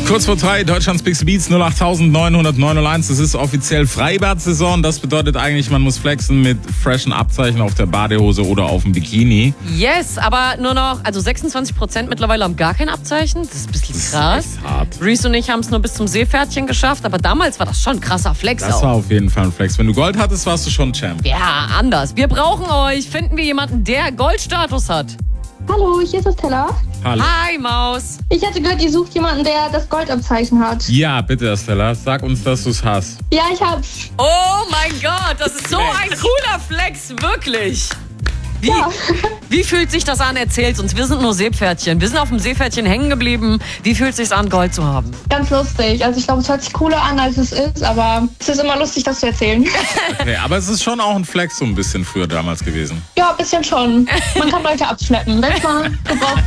Kurz vor 3, Deutschlands Big Beats 08901. Es ist offiziell Freibad-Saison. Das bedeutet eigentlich, man muss flexen mit freshen Abzeichen auf der Badehose oder auf dem Bikini. Yes, aber nur noch, also 26% mittlerweile haben gar kein Abzeichen. Das ist ein bisschen krass. Das ist echt hart. Reese und ich haben es nur bis zum Seepferdchen geschafft, aber damals war das schon ein krasser Flex Das auch. war auf jeden Fall ein Flex. Wenn du Gold hattest, warst du schon Champ. Ja, anders. Wir brauchen euch. Finden wir jemanden, der Goldstatus hat. Hallo, hier ist Stella. Hallo. Hi, Maus. Ich hatte gehört, ihr sucht jemanden, der das Goldabzeichen hat. Ja, bitte, Stella. Sag uns, dass du es hast. Ja, ich hab's. Oh mein Gott, das ist so ein cooler Flex, wirklich. Wie fühlt sich das an? Erzähl's uns. Wir sind nur Seepferdchen. Wir sind auf dem Seepferdchen hängen geblieben. Wie fühlt es sich an, Gold zu haben? Ganz lustig. Also ich glaube, es hört sich cooler an, als es ist, aber es ist immer lustig, das zu erzählen. Okay, aber es ist schon auch ein Flex so ein bisschen früher damals gewesen. Ja, ein bisschen schon. Man kann Leute abschleppen, wenn man gebraucht